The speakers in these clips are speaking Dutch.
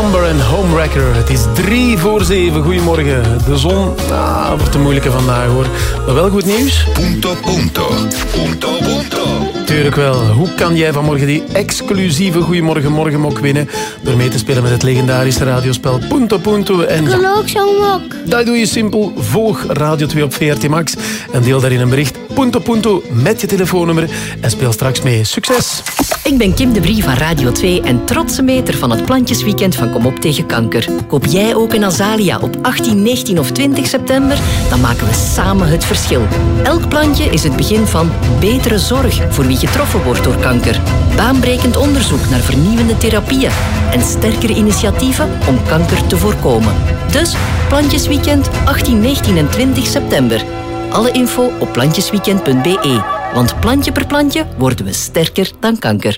Slumber en Homewrecker. Het is 6:03. Goedemorgen. De zon wordt een moeilijke vandaag hoor. Maar wel goed nieuws. Punto. Tuurlijk wel. Hoe kan jij vanmorgen die exclusieve Goedemorgen Morgenmok winnen? Door mee te spelen met het legendarische radiospel Punto. En Ik wil ook zo'n mok. dat doe je simpel. Volg Radio 2 op VRT Max en deel daarin een bericht Punto met je telefoonnummer en speel straks mee. Succes! Ik ben Kim de Brie van Radio 2 en trotse meter van het Plantjesweekend van Kom op tegen kanker. Koop jij ook een azalea op 18, 19 of 20 september? Dan maken we samen het verschil. Elk plantje is het begin van betere zorg voor wie getroffen wordt door kanker. Baanbrekend onderzoek naar vernieuwende therapieën en sterkere initiatieven om kanker te voorkomen. Dus Plantjesweekend 18, 19 en 20 september. Alle info op plantjesweekend.be. Want plantje per plantje worden we sterker dan kanker.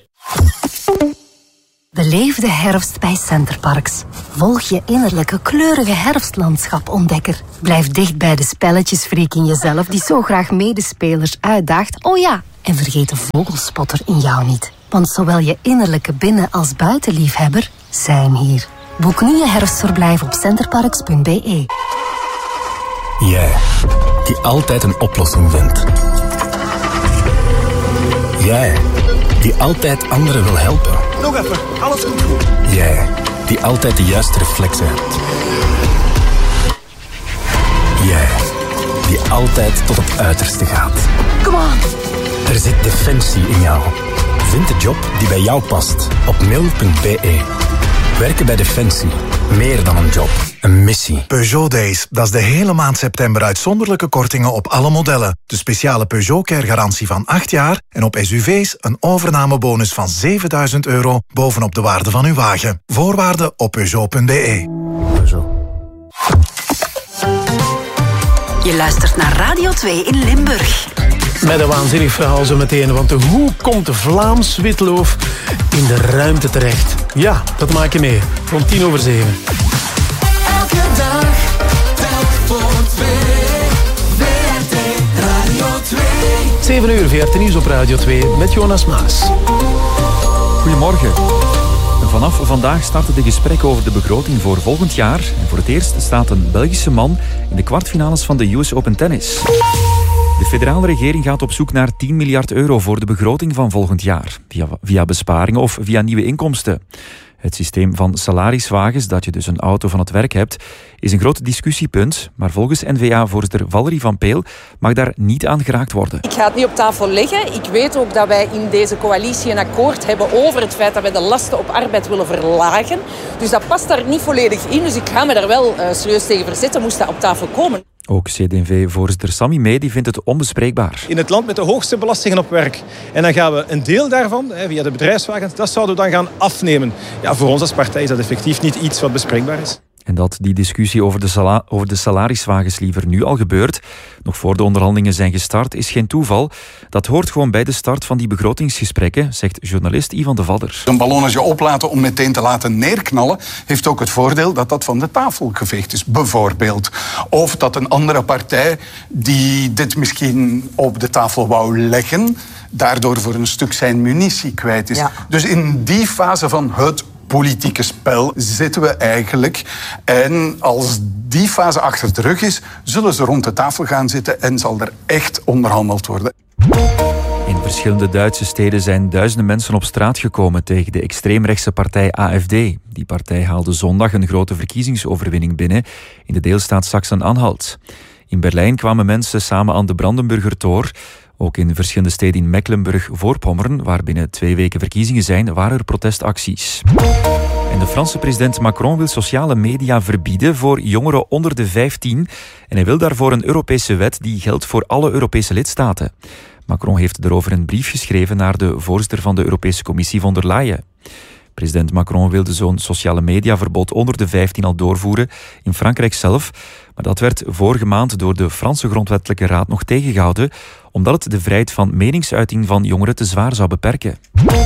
Beleef de herfst bij Centerparks. Volg je innerlijke kleurige herfstlandschap-ontdekker. Blijf dicht bij de spelletjesfreak in jezelf die zo graag medespelers uitdaagt. Oh ja, en vergeet de vogelspotter in jou niet. Want zowel je innerlijke binnen- als buitenliefhebber zijn hier. Boek nu je herfstverblijf op centerparks.be. Jij, die altijd een oplossing vindt. Jij, die altijd anderen wil helpen. Nog even, alles komt goed. Jij, die altijd de juiste reflexen hebt. Jij, die altijd tot het uiterste gaat. Come on! Er zit defensie in jou. Vind de job die bij jou past op mail.be. Werken bij Defensie. Meer dan een job. Een missie. Peugeot Days, dat is de hele maand september uitzonderlijke kortingen op alle modellen. De speciale Peugeot Care garantie van 8 jaar en op SUV's een overnamebonus van €7.000 bovenop de waarde van uw wagen. Voorwaarden op Peugeot.be. Peugeot. Je luistert naar Radio 2 in Limburg. Met een waanzinnig verhaal zo meteen, want hoe komt de Vlaams witloof in de ruimte terecht? Ja, dat maak je mee. Rond 7:10. Elke dag, telk voor 2. VRT Radio 2. 7 uur, VRT Nieuws op Radio 2 met Jonas Maas. Goedemorgen. Vanaf vandaag starten de gesprekken over de begroting voor volgend jaar. En voor het eerst staat een Belgische man in de kwartfinales van de US Open Tennis. De federale regering gaat op zoek naar 10 miljard euro voor de begroting van volgend jaar. Via besparingen of via nieuwe inkomsten. Het systeem van salariswagens, dat je dus een auto van het werk hebt, is een groot discussiepunt. Maar volgens N-VA-voorzitter Valerie van Peel mag daar niet aan geraakt worden. Ik ga het niet op tafel leggen. Ik weet ook dat wij in deze coalitie een akkoord hebben over het feit dat wij de lasten op arbeid willen verlagen. Dus dat past daar niet volledig in. Dus ik ga me daar wel serieus tegen verzetten, moest dat op tafel komen. Ook CD&V-voorzitter Sammy Mee vindt het onbespreekbaar. In het land met de hoogste belastingen op werk. En dan gaan we een deel daarvan, via de bedrijfswagens, dat zouden we dan gaan afnemen. Ja, voor ons als partij is dat effectief niet iets wat bespreekbaar is. En dat die discussie over de salariswagens liever nu al gebeurt, nog voor de onderhandelingen zijn gestart, is geen toeval. Dat hoort gewoon bij de start van die begrotingsgesprekken, zegt journalist Ivan de Vadder. Een ballonnetje oplaten om meteen te laten neerknallen heeft ook het voordeel dat dat van de tafel geveegd is, bijvoorbeeld. Of dat een andere partij die dit misschien op de tafel wou leggen, daardoor voor een stuk zijn munitie kwijt is. Ja. Dus in die fase van het politieke spel zitten we eigenlijk. En als die fase achter de rug is, zullen ze rond de tafel gaan zitten en zal er echt onderhandeld worden. In verschillende Duitse steden zijn duizenden mensen op straat gekomen tegen de extreemrechtse partij AfD. Die partij haalde zondag een grote verkiezingsoverwinning binnen in de deelstaat Sachsen-Anhalt. In Berlijn kwamen mensen samen aan de Brandenburger Tor. Ook in verschillende steden in Mecklenburg-Voorpommern, waar binnen 2 weken verkiezingen zijn, waren er protestacties. En de Franse president Macron wil sociale media verbieden voor jongeren onder de 15. En hij wil daarvoor een Europese wet die geldt voor alle Europese lidstaten. Macron heeft erover een brief geschreven naar de voorzitter van de Europese Commissie von der Leyen. President Macron wilde zo'n sociale mediaverbod onder de 15 al doorvoeren in Frankrijk zelf. Maar dat werd vorige maand door de Franse Grondwettelijke Raad nog tegengehouden, omdat het de vrijheid van meningsuiting van jongeren te zwaar zou beperken.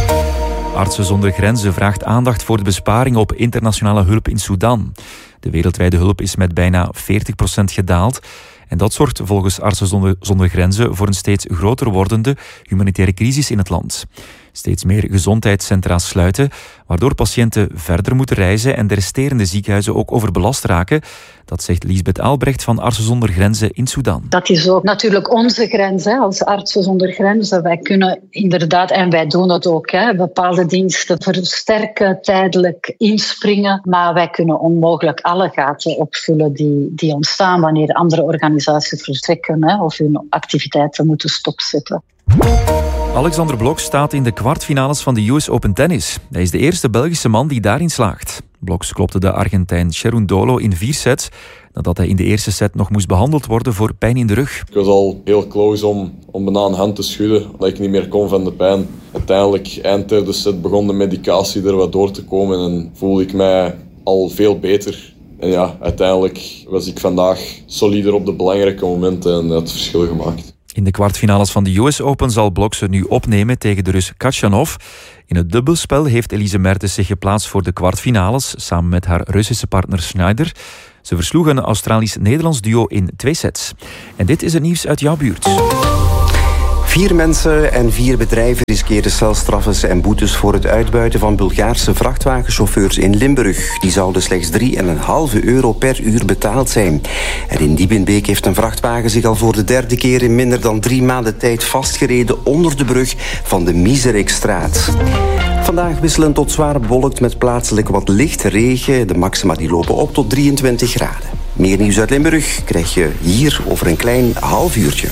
Artsen zonder Grenzen vraagt aandacht voor de besparingen op internationale hulp in Sudan. De wereldwijde hulp is met bijna 40% gedaald. En dat zorgt volgens Artsen zonder Grenzen voor een steeds groter wordende humanitaire crisis in het land. Steeds meer gezondheidscentra sluiten, waardoor patiënten verder moeten reizen en de resterende ziekenhuizen ook overbelast raken. Dat zegt Liesbeth Aalbrecht van Artsen zonder Grenzen in Sudan. Dat is ook natuurlijk onze grens als Artsen zonder Grenzen. Wij kunnen inderdaad, en wij doen het ook, bepaalde diensten versterken, tijdelijk inspringen. Maar wij kunnen onmogelijk alle gaten opvullen die ontstaan wanneer andere organisaties vertrekken of hun activiteiten moeten stopzetten. Alexander Blok staat in de kwartfinales van de US Open Tennis. Hij is de eerste Belgische man die daarin slaagt. Bloks klopte de Argentijn Cerundolo in 4 sets, nadat hij in de eerste set nog moest behandeld worden voor pijn in de rug. Ik was al heel close om bijna een hand te schudden, omdat ik niet meer kon van de pijn. Uiteindelijk, eind derde set, begon de medicatie er wat door te komen en voelde ik mij al veel beter. En ja, uiteindelijk was ik vandaag solider op de belangrijke momenten en het verschil gemaakt. In de kwartfinales van de US Open zal Blok ze nu opnemen tegen de Rus Khachanov. In het dubbelspel heeft Elise Mertens zich geplaatst voor de kwartfinales samen met haar Russische partner Schneider. Ze versloegen een Australisch-Nederlands duo in 2 sets. En dit is het nieuws uit jouw buurt. 4 mensen en 4 bedrijven riskeren celstraffen en boetes voor het uitbuiten van Bulgaarse vrachtwagenchauffeurs in Limburg. Die zouden slechts €3,5 per uur betaald zijn. En in Diepenbeek heeft een vrachtwagen zich al voor de 3e keer in minder dan 3 maanden tijd vastgereden onder de brug van de Miserekstraat. Vandaag wisselend tot zwaar bewolkt met plaatselijk wat lichte regen. De maxima die lopen op tot 23 graden. Meer nieuws uit Limburg krijg je hier over een klein half uurtje.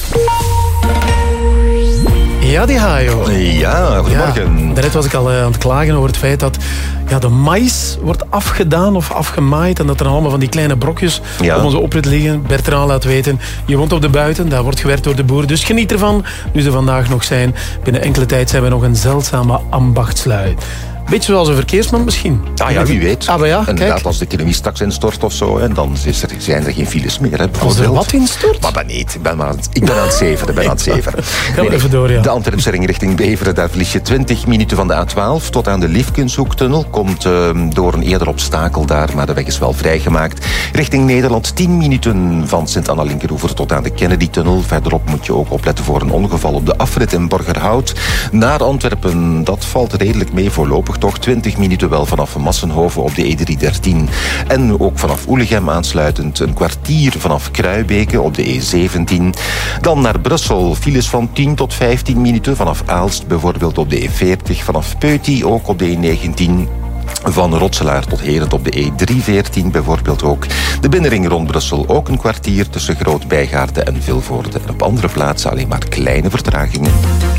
Ja, die Hajo. Ja, goedemorgen. Ja, daarnet was ik al aan het klagen over het feit dat de maïs wordt afgedaan of afgemaaid en dat er allemaal van die kleine brokjes op onze oprit liggen. Bertrand laat weten, je woont op de buiten, daar wordt gewerkt door de boer, dus geniet ervan. Nu ze vandaag nog zijn, binnen enkele tijd zijn we nog een zeldzame ambachtslui. Beetje zoals een verkeersman misschien. Ah ja, wie weet. Ah, maar ja, inderdaad, kijk. als de economie straks instort of zo, en dan zijn er geen files meer. Hè, als er wat instort? Maar dat niet. Ik ben aan het zeveren. Gaan we even door, ja. De Antwerpse ring richting Beveren, daar verlies je 20 minuten van de A12 tot aan de Liefkenshoektunnel. Komt door een eerder obstakel daar, maar de weg is wel vrijgemaakt. Richting Nederland 10 minuten van Sint-Anna-Linkeroever tot aan de Kennedy-tunnel. Verderop moet je ook opletten voor een ongeval op de afrit in Borgerhout. Naar Antwerpen, dat valt redelijk mee voorlopig. Toch 20 minuten wel vanaf Massenhoven op de E313. En ook vanaf Oelegem aansluitend een kwartier vanaf Kruibeke op de E17. Dan naar Brussel, files van 10 tot 15 minuten vanaf Aalst, bijvoorbeeld op de E40. Vanaf Peuty ook op de E19. Van Rotselaar tot Herent op de E314 bijvoorbeeld ook. De binnenring rond Brussel ook een kwartier tussen Groot-Bijgaarden en Vilvoorde. En op andere plaatsen alleen maar kleine vertragingen.